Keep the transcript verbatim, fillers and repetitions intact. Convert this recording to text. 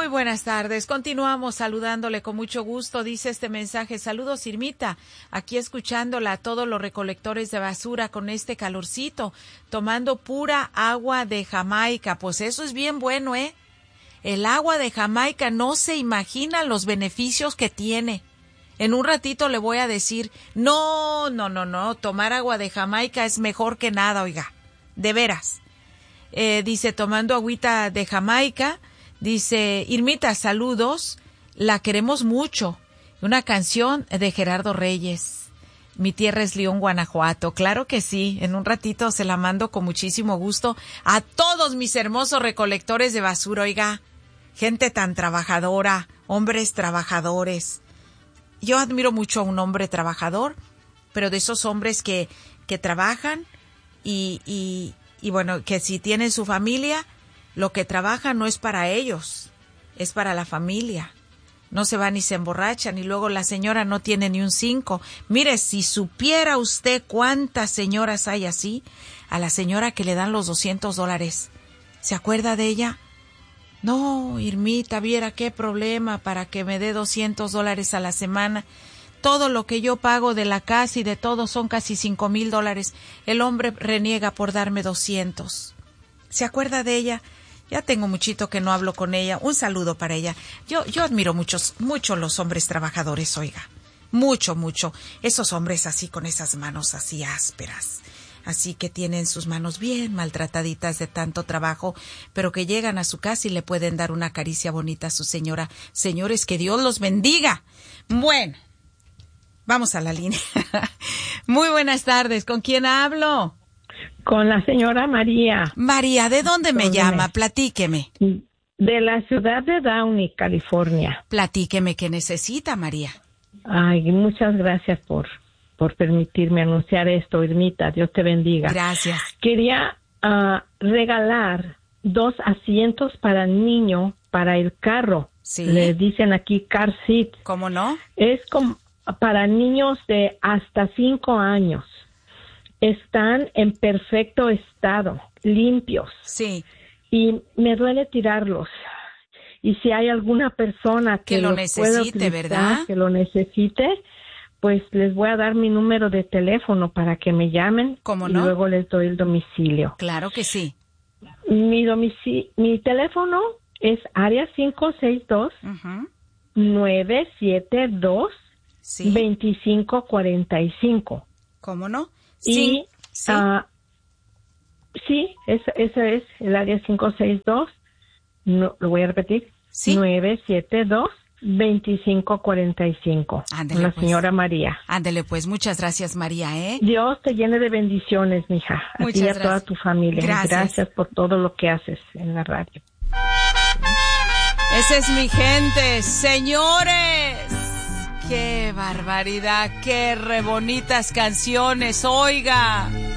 buenas tardes. Continuamos saludándole con mucho gusto. Dice este mensaje: saludos, Irmita, aquí escuchándola a todos los recolectores de basura con este calorcito, tomando pura agua de Jamaica. Pues eso es bien bueno, ¿eh? El agua de Jamaica, no se imaginan los beneficios que tiene. En un ratito le voy a decir, no, no, no, no, tomar agua de Jamaica es mejor que nada, oiga, de veras. Eh, dice, tomando agüita de Jamaica. Dice, Irmita, saludos, la queremos mucho. Una canción de Gerardo Reyes. Mi tierra es León, Guanajuato. Claro que sí, en un ratito se la mando con muchísimo gusto a todos mis hermosos recolectores de basura. Oiga, gente tan trabajadora, hombres trabajadores. Yo admiro mucho a un hombre trabajador, pero de esos hombres que, que trabajan y, y, y bueno, que si tienen su familia, lo que trabajan no es para ellos, es para la familia. No se van y se emborrachan y luego la señora no tiene ni un cinco. Mire, si supiera usted cuántas señoras hay así, a la señora que le dan los doscientos dólares, ¿se acuerda de ella? No, Irmita, viera qué problema para que me dé doscientos dólares a la semana. Todo lo que yo pago de la casa y de todo son casi cinco mil dólares. El hombre reniega por darme doscientos. ¿Se acuerda de ella? Ya tengo muchito que no hablo con ella. Un saludo para ella. Yo, yo admiro muchos, mucho los hombres trabajadores, oiga. Mucho, mucho. Esos hombres así con esas manos así ásperas. Así que tienen sus manos bien maltrataditas de tanto trabajo, pero que llegan a su casa y le pueden dar una caricia bonita a su señora. Señores, que Dios los bendiga. Bueno, vamos a la línea. Muy buenas tardes. ¿Con quién hablo? Con la señora María. María, ¿de dónde me llama? Platíqueme. De la ciudad de Downey, California. Platíqueme, ¿qué necesita, María? Ay, muchas gracias por, por permitirme anunciar esto, Irmita. Dios te bendiga. Gracias. Quería uh, regalar dos asientos para niño para el carro. Sí. Le dicen aquí car seat. ¿Cómo no? Es como para niños de hasta cinco años. Están en perfecto estado, limpios. Sí. Y me duele tirarlos. Y si hay alguna persona que, que lo los necesite, pueda utilizar, ¿verdad? Que lo necesite, pues les voy a dar mi número de teléfono para que me llamen. ¿Cómo y no? luego les doy el domicilio. Claro que sí. Mi domicilio, mi teléfono es área cinco seis dos, nueve siete dos, sí. veinticinco cuarenta y cinco. ¿Cómo no? Sí, Y, sí, uh, sí esa, esa es el área cinco seis dos, no, lo voy a repetir, ¿sí? nueve siete dos, veinticinco cuarenta y cinco. Ándele, La pues. señora María. Ándele, pues, muchas gracias, María, ¿eh? Dios te llene de bendiciones, mija, a Muchas ti y a gracias. toda tu familia. Gracias. Gracias por todo lo que haces en la radio. Esa es mi gente, señores. ¡Qué barbaridad! ¡Qué re bonitas canciones! ¡Oiga!